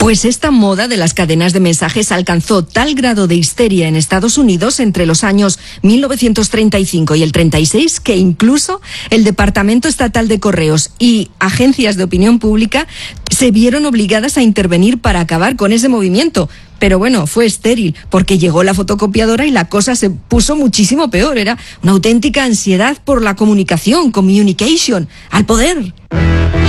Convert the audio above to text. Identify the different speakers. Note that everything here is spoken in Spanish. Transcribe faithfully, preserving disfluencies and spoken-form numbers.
Speaker 1: Pues esta moda de las cadenas de mensajes alcanzó tal grado de histeria en Estados Unidos entre los años mil novecientos treinta y cinco y el treinta y seis que incluso el Departamento Estatal de Correos y agencias de opinión pública se vieron obligadas a intervenir para acabar con ese movimiento. Pero bueno, fue estéril, porque llegó la fotocopiadora y la cosa se puso muchísimo peor. Era una auténtica ansiedad por la comunicación, communication, al poder.